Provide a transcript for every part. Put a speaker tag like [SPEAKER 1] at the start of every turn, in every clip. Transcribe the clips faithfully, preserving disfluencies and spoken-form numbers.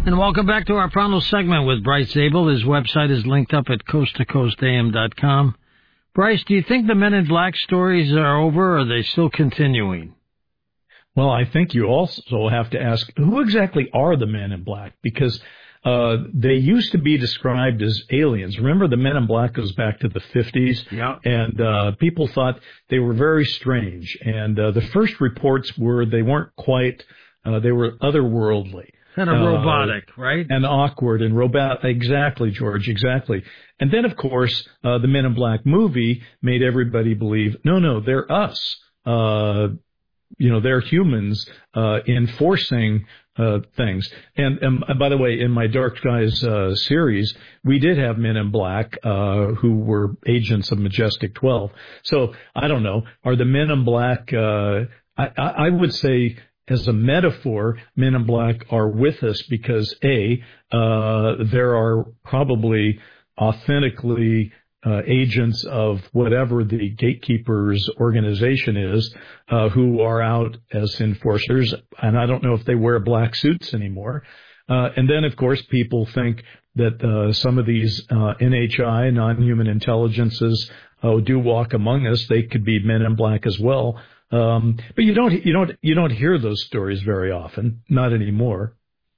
[SPEAKER 1] And welcome back to our final segment with Bryce Zabel. His website is linked up at coast to coast a m dot com. Bryce, do you think the Men in Black stories are over, or are they still continuing?
[SPEAKER 2] Well, I think you also have to ask, who exactly are the Men in Black? Because uh, they used to be described as aliens. Remember, the Men in Black goes back to the fifties,
[SPEAKER 1] yeah.
[SPEAKER 2] and uh, people thought they were very strange. And uh, the first reports were they weren't quite, uh, they were otherworldly.
[SPEAKER 1] Kind of robotic, uh, right?
[SPEAKER 2] And awkward and robot. Exactly, George, exactly. And then, of course, uh, the Men in Black movie made everybody believe, no, no, they're us. Uh, you know, they're humans uh, enforcing uh, things. And, and by the way, in my Dark Skies uh, series, we did have Men in Black uh, who were agents of Majestic twelve. So, I don't know, are the Men in Black, uh, I, I would say, as a metaphor, Men in Black are with us because, A, uh, there are probably authentically uh, agents of whatever the gatekeepers organization is uh, who are out as enforcers, and I don't know if they wear black suits anymore. Uh, and then, of course, people think that uh, some of these uh, N H I, non-human intelligences, uh, do walk among us. They could be Men in Black as well. Um, but you don't, you don't, you don't hear those stories very often, not anymore.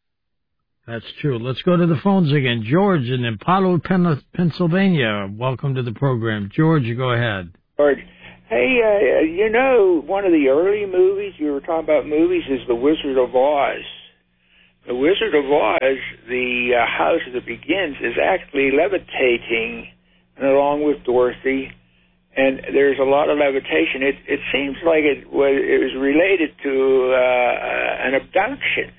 [SPEAKER 1] That's true. Let's go to the phones again. George in Apollo, Pennsylvania. Welcome to the program. George, you go ahead.
[SPEAKER 3] George. Hey, uh, you know, one of the early movies, you were talking about movies, is The Wizard of Oz. The Wizard of Oz, the uh, house that begins, is actually levitating, and along with Dorothy. And there's a lot of levitation. It it seems like it was it was related to uh, an abduction,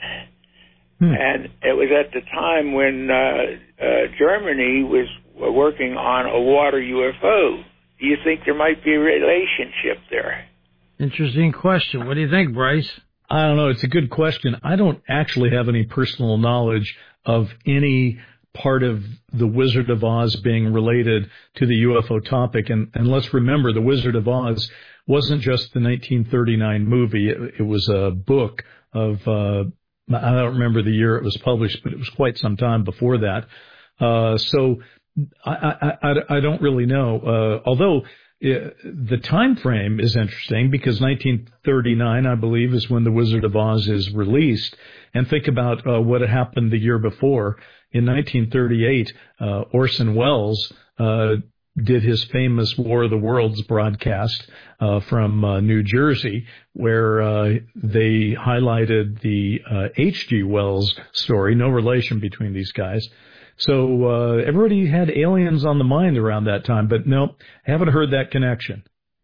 [SPEAKER 3] hmm. and it was at the time when uh, uh, Germany was working on a water U F O. Do you think there might be a relationship there?
[SPEAKER 1] Interesting question. What do you think, Bryce?
[SPEAKER 2] I don't know. It's a good question. I don't actually have any personal knowledge of any part of The Wizard of Oz being related to the U F O topic. And, and let's remember, The Wizard of Oz wasn't just the nineteen thirty-nine movie. It, it was a book of, uh, I don't remember the year it was published, but it was quite some time before that. Uh, so I, I, I, I don't really know. Uh, although uh, the time frame is interesting because nineteen thirty-nine, I believe, is when The Wizard of Oz is released. And think about uh, what had happened the year before. In nineteen thirty-eight, uh, Orson Welles uh, did his famous War of the Worlds broadcast uh, from uh, New Jersey, where uh, they highlighted the uh, H G. Wells story, no relation between these guys. So uh, everybody had aliens on the mind around that time, but no, haven't heard that connection.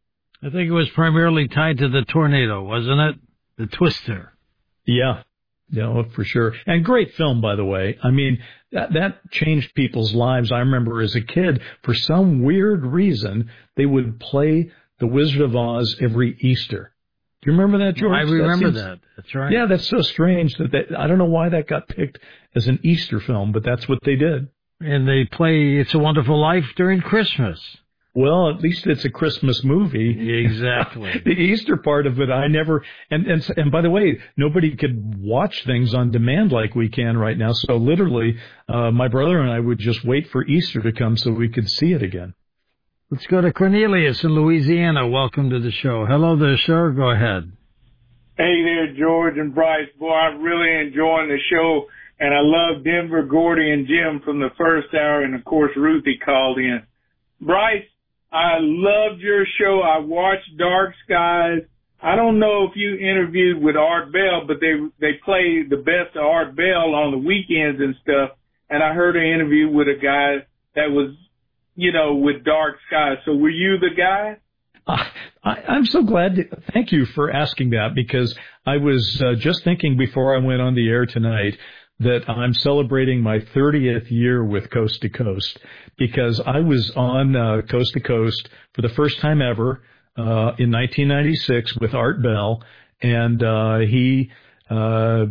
[SPEAKER 1] I think it was primarily tied to the tornado, wasn't it? The Twister.
[SPEAKER 2] Yeah. Yeah, for sure. And great film, by the way. I mean, that, that changed people's lives. I remember as a kid, for some weird reason, they would play The Wizard of Oz every Easter. Do you remember that, George?
[SPEAKER 1] I remember
[SPEAKER 2] that. Seems,
[SPEAKER 1] that. That's right.
[SPEAKER 2] Yeah, that's so strange. That they, I don't know why that got picked as an Easter film, but that's what they did.
[SPEAKER 1] And they play It's a Wonderful Life during Christmas.
[SPEAKER 2] Well, at least it's a Christmas movie.
[SPEAKER 1] Exactly.
[SPEAKER 2] The Easter part of it, I never, and, and, and by the way, nobody could watch things on demand like we can right now. So literally, uh, my brother and I would just wait for Easter to come so we could see it again.
[SPEAKER 1] Let's go to Cornelius in Louisiana. Welcome to the show. Hello there, sir. Go ahead.
[SPEAKER 4] Hey there, George and Bryce. Boy, I'm really enjoying the show, and I love Denver, Gordy, and Jim from the first hour, and of course, Ruthie called in. Bryce, I loved your show. I watched Dark Skies. I don't know if you interviewed with Art Bell, but they they play the best of Art Bell on the weekends and stuff. And I heard an interview with a guy that was, you know, with Dark Skies. So were you the guy?
[SPEAKER 2] Uh, I, I'm so glad. To, thank you for asking that, because I was uh, just thinking before I went on the air tonight that I'm celebrating my thirtieth year with Coast to Coast, because I was on uh, Coast to Coast for the first time ever uh, in nineteen ninety-six with Art Bell, and uh, he uh,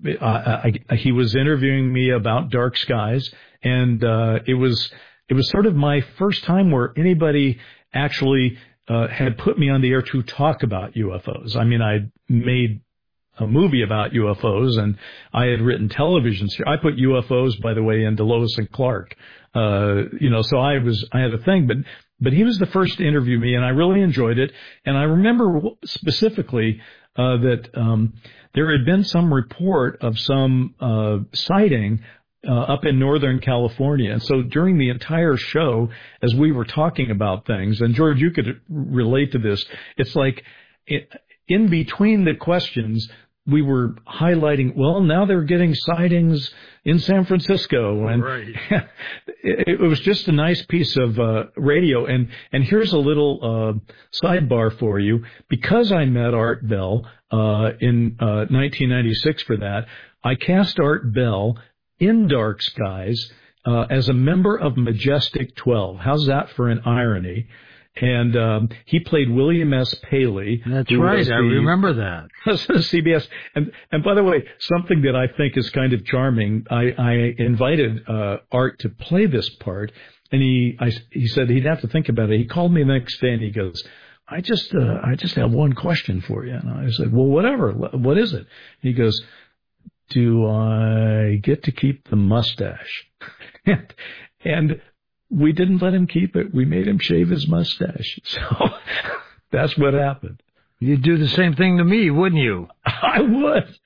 [SPEAKER 2] I, I, he was interviewing me about Dark Skies, and uh, it was it was sort of my first time where anybody actually uh, had put me on the air to talk about U F Os. I mean, I made a movie about U F Os, and I had written television. I put U F Os, by the way, into Lois and Clark. Uh, you know, so I was, I had a thing, but, but he was the first to interview me, and I really enjoyed it. And I remember specifically, uh, that, um, there had been some report of some, uh, sighting, uh, up in Northern California. And so during the entire show, as we were talking about things, and George, you could relate to this, it's like, it, in between the questions, we were highlighting, well, now they're getting sightings in San Francisco. And
[SPEAKER 1] right.
[SPEAKER 2] it, it was just a nice piece of uh, radio. And, and here's a little uh, sidebar for you. Because I met Art Bell uh, in uh, nineteen ninety-six for that, I cast Art Bell in Dark Skies uh, as a member of Majestic twelve. How's that for an irony? And um, he played William S. Paley.
[SPEAKER 1] That's right. I remember that.
[SPEAKER 2] C B S. And and by the way, something that I think is kind of charming. I, I invited uh, Art to play this part, and he I, he said he'd have to think about it. He called me the next day, and he goes, "I just uh, I just have one question for you." And I said, "Well, whatever. What is it?" And he goes, "Do I get to keep the mustache?" and, and we didn't let him keep it. We made him shave his mustache. So that's what happened.
[SPEAKER 1] You'd do the same thing to me, wouldn't you?
[SPEAKER 2] I would.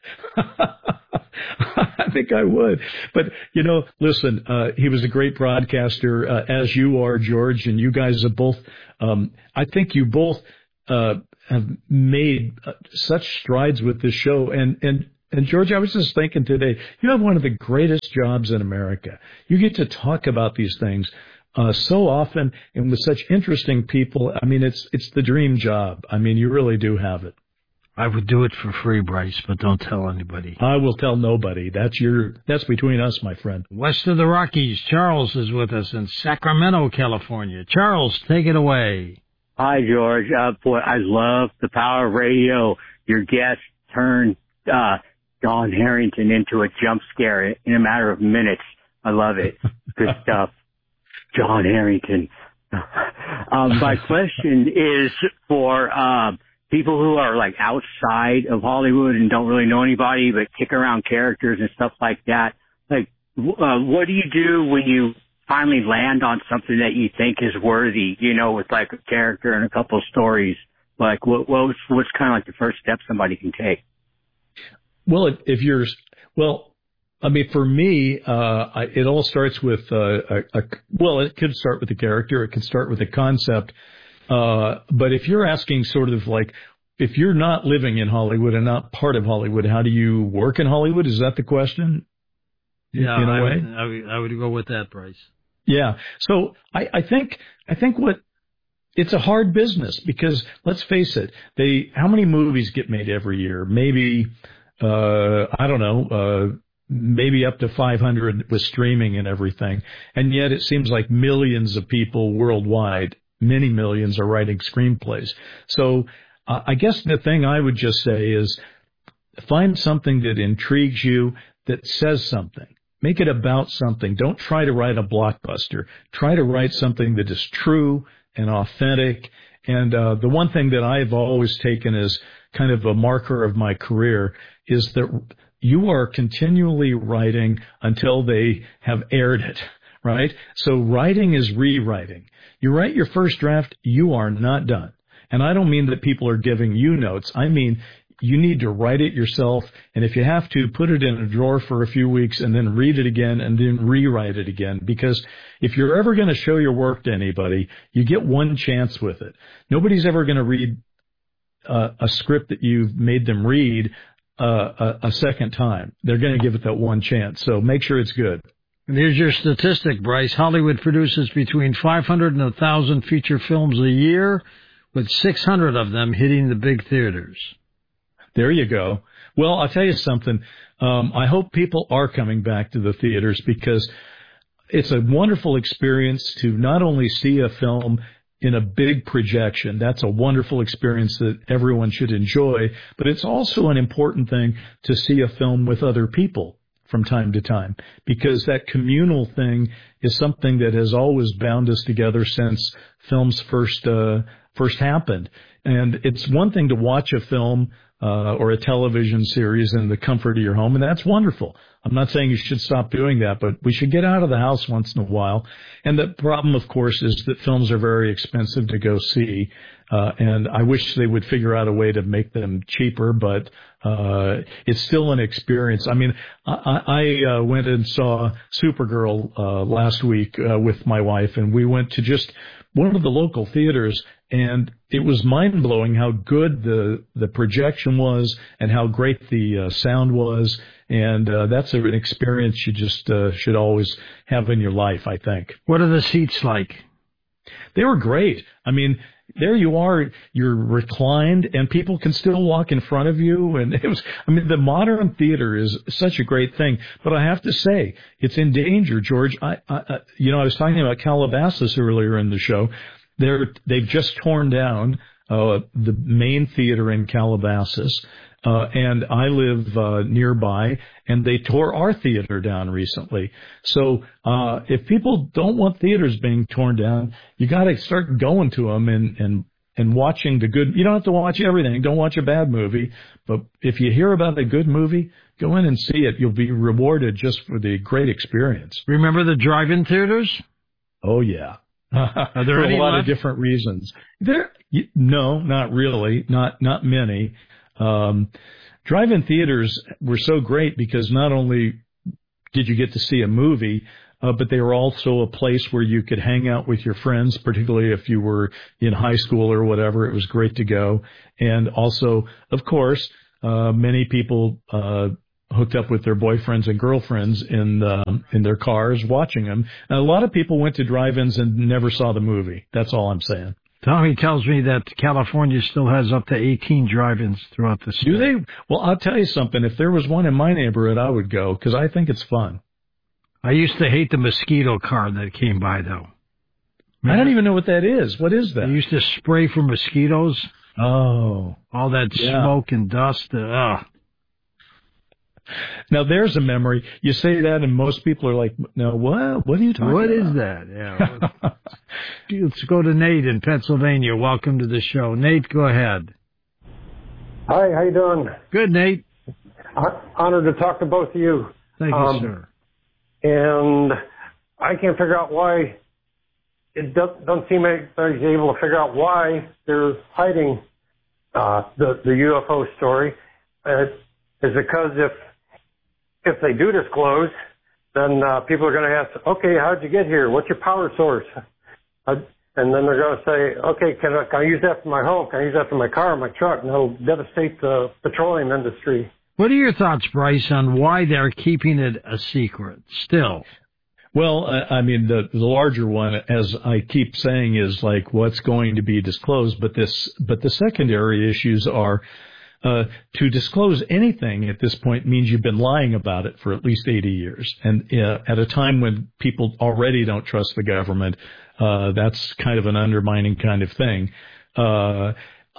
[SPEAKER 2] I think I would. But, you know, listen, uh, he was a great broadcaster, uh, as you are, George, and you guys have both, um, I think you both uh, have made uh, such strides with this show. And, and, And, George, I was just thinking today, you have one of the greatest jobs in America. You get to talk about these things uh, so often and with such interesting people. I mean, it's it's the dream job. I mean, you really do have it.
[SPEAKER 1] I would do it for free, Bryce, but don't tell anybody.
[SPEAKER 2] I will tell nobody. That's your. That's between us, my friend.
[SPEAKER 1] West of the Rockies, Charles is with us in Sacramento, California. Charles, take it away.
[SPEAKER 5] Hi, George. Uh, boy, I love the power of radio. Your guest turned uh, Don Harrington into a jump scare in a matter of minutes. I love it. Good stuff. John Harrington. um, my question is for uh, people who are like outside of Hollywood and don't really know anybody but kick around characters and stuff like that. Like, uh, what do you do when you finally land on something that you think is worthy, you know, with like a character and a couple of stories? Like, what, what's, what's kind of like the first step somebody can take?
[SPEAKER 2] Well, if you're, well, I mean, for me, uh, I, it all starts with, uh, a, a, well, it could start with a character. It could start with a concept. Uh, but if you're asking sort of like, if you're not living in Hollywood and not part of Hollywood, how do you work in Hollywood? Is that the question?
[SPEAKER 1] Yeah,
[SPEAKER 2] in a
[SPEAKER 1] I
[SPEAKER 2] way?
[SPEAKER 1] would, I would, I would go with that, Bryce.
[SPEAKER 2] Yeah. So I, I think, I think what, it's a hard business because let's face it, they, how many movies get made every year? Maybe, uh, I don't know, uh, maybe up to five hundred with streaming and everything. And yet it seems like millions of people worldwide, many millions, are writing screenplays. So uh, I guess the thing I would just say is find something that intrigues you, that says something. Make it about something. Don't try to write a blockbuster. Try to write something that is true and authentic. And uh, the one thing that I've always taken as kind of a marker of my career is that you are continually writing until they have aired it, right? So writing is rewriting. You write your first draft, you are not done. And I don't mean that people are giving you notes. I mean, you need to write it yourself. And if you have to, put it in a drawer for a few weeks and then read it again and then rewrite it again. Because if you're ever going to show your work to anybody, you get one chance with it. Nobody's ever going to read uh, a script that you've made them read Uh, a, a second time. They're going to give it that one chance. So make sure it's good.
[SPEAKER 1] And here's your statistic, Bryce. Hollywood produces between five hundred and one thousand feature films a year, with six hundred of them hitting the big theaters.
[SPEAKER 2] There you go. Well, I'll tell you something. Um, I hope people are coming back to the theaters because it's a wonderful experience to not only see a film in a big projection. That's a wonderful experience that everyone should enjoy, but it's also an important thing to see a film with other people from time to time, because that communal thing is something that has always bound us together since films first, uh, first happened. And it's one thing to watch a film uh, or a television series in the comfort of your home, and that's wonderful. I'm not saying you should stop doing that, but we should get out of the house once in a while. And the problem, of course, is that films are very expensive to go see, uh, and I wish they would figure out a way to make them cheaper, but uh, it's still an experience. I mean, I, I uh, went and saw Supergirl uh, last week uh, with my wife, and we went to just one of the local theaters, and it was mind-blowing how good the the projection was and how great the uh, sound was. And uh, that's an experience you just uh, should always have in your life, I think.
[SPEAKER 1] What are the seats like?
[SPEAKER 2] They were great. I mean, there you are, you're reclined, and people can still walk in front of you. And it was, I mean, the modern theater is such a great thing. But I have to say, it's in danger, George. I, I you know, I was talking about Calabasas earlier in the show. They're, they've just torn down uh, the main theater in Calabasas. Uh, and I live uh, nearby, and they tore our theater down recently. So uh, if people don't want theaters being torn down, you got to start going to them and, and and watching the good. You don't have to watch everything. Don't watch a bad movie. But if you hear about a good movie, go in and see it. You'll be rewarded just for the great experience.
[SPEAKER 1] Remember the drive-in theaters?
[SPEAKER 2] Oh, yeah.
[SPEAKER 1] Are there
[SPEAKER 2] for
[SPEAKER 1] any
[SPEAKER 2] a lot
[SPEAKER 1] left?
[SPEAKER 2] of different reasons. There, no, not really. Not not many. Um, drive-in theaters were so great because not only did you get to see a movie, uh, but they were also a place where you could hang out with your friends, particularly if you were in high school or whatever. It was great to go. And also, of course, uh, many people uh, hooked up with their boyfriends and girlfriends in uh, in their cars watching them. And a lot of people went to drive-ins and never saw the movie. That's all I'm saying.
[SPEAKER 1] Tommy tells me that California still has up to eighteen drive-ins throughout the state.
[SPEAKER 2] Do they? Well, I'll tell you something. If there was one in my neighborhood, I would go because I think it's fun.
[SPEAKER 1] I used to hate the mosquito car that came by, though. Remember?
[SPEAKER 2] I don't even know what that is. What is that?
[SPEAKER 1] They used to spray for mosquitoes.
[SPEAKER 2] Oh.
[SPEAKER 1] All that
[SPEAKER 2] yeah.
[SPEAKER 1] smoke and dust. Uh,
[SPEAKER 2] Now, there's a memory. You say that, and most people are like, no, what? What are you talking
[SPEAKER 1] what
[SPEAKER 2] about?
[SPEAKER 1] What is that? Yeah. Let's go to Nate in Pennsylvania. Welcome to the show. Nate, go ahead.
[SPEAKER 6] Hi, how you doing?
[SPEAKER 1] Good, Nate.
[SPEAKER 6] Honored to talk to both of you.
[SPEAKER 1] Thank you,
[SPEAKER 6] um,
[SPEAKER 1] sir.
[SPEAKER 6] And I can't figure out why, it doesn't, doesn't seem anybody's able to figure out why they're hiding uh, the, the U F O story. Uh, is it because if if they do disclose, then uh, people are going to ask, okay, how'd you get here? What's your power source? Uh, and then they're going to say, okay, can I, can I use that for my home? Can I use that for my car, my truck? And that'll devastate the petroleum industry.
[SPEAKER 1] What are your thoughts, Bryce, on why they're keeping it a secret still?
[SPEAKER 2] Well, I mean, the, the larger one, as I keep saying, is like what's going to be disclosed. But this, but the secondary issues are uh, to disclose anything at this point means you've been lying about it for at least eighty years. And uh, at a time when people already don't trust the government, uh, that's kind of an undermining kind of thing. Uh,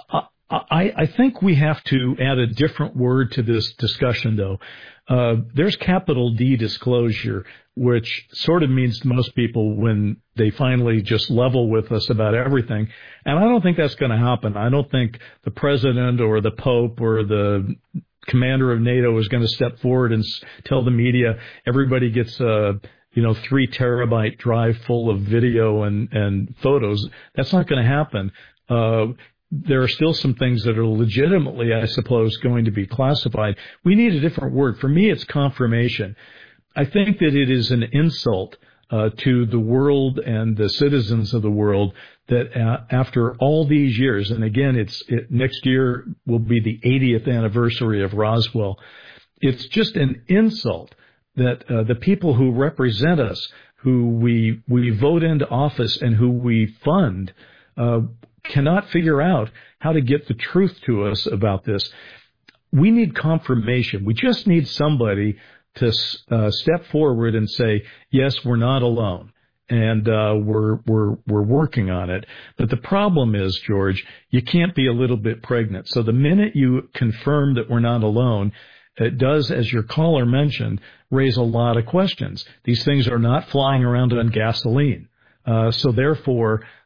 [SPEAKER 2] I, I think we have to add a different word to this discussion, though. Uh, there's capital D disclosure, which sort of means to most people when they finally just level with us about everything. And I don't think that's going to happen. I don't think the president or the Pope or the commander of NATO is going to step forward and tell the media everybody gets a, you know, three terabyte drive full of video and, and photos. That's not going to happen. Uh, There are still some things that are legitimately, I suppose, going to be classified. We need a different word. For me, it's confirmation. I think that it is an insult uh, to the world and the citizens of the world that uh, after all these years, and again, it's it, next year will be the eightieth anniversary of Roswell. It's just an insult that uh, the people who represent us, who we we vote into office and who we fund, uh, cannot figure out how to get the truth to us about this. We need confirmation. We just need somebody to uh, step forward and say, yes, we're not alone, and uh, we're we're we're working on it. But the problem is, George, you can't be a little bit pregnant. So the minute you confirm that we're not alone, it does, as your caller mentioned, raise a lot of questions. These things are not flying around on gasoline. Uh, so therefore,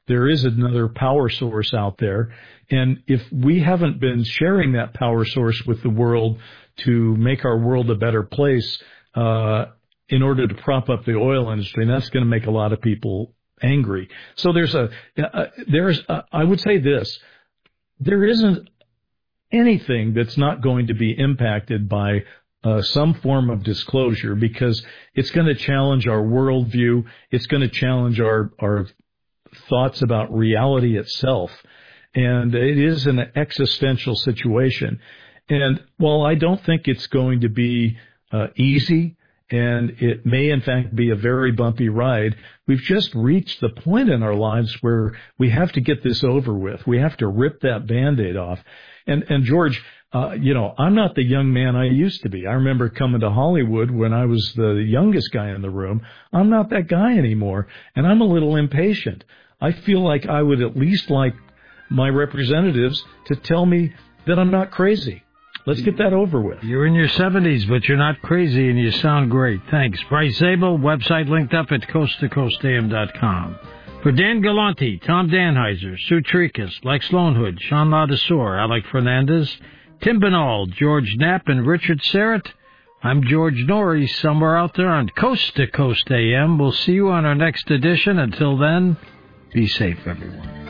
[SPEAKER 2] there is another power source out there. And if we haven't been sharing that power source with the world to make our world a better place, uh, in order to prop up the oil industry, and that's going to make a lot of people angry. So there's a, uh, there's, uh, I would say this, there isn't anything that's not going to be impacted by uh, some form of disclosure, because it's going to challenge our worldview. It's going to challenge our, our thoughts about reality itself. And it is an existential situation. And while I don't think it's going to be uh, easy, and it may, in fact, be a very bumpy ride, we've just reached the point in our lives where we have to get this over with. We have to rip that Band-Aid off. And, and George, uh, you know, I'm not the young man I used to be. I remember coming to Hollywood when I was the youngest guy in the room. I'm not that guy anymore, and I'm a little impatient. I feel like I would at least like my representatives to tell me that I'm not crazy. Let's get that over with.
[SPEAKER 1] You're in your seventies, but you're not crazy, and you sound great. Thanks. Bryce Zabel, website linked up at coast to coast a m dot com. For Dan Galante, Tom Danheiser, Sue Tricus, Lex Lonehood, Sean Ladasor, Alec Fernandez, Tim Binal, George Knapp, and Richard Serrett, I'm George Norrie, somewhere out there on Coast to Coast A M. We'll see you on our next edition. Until then, be safe, everyone.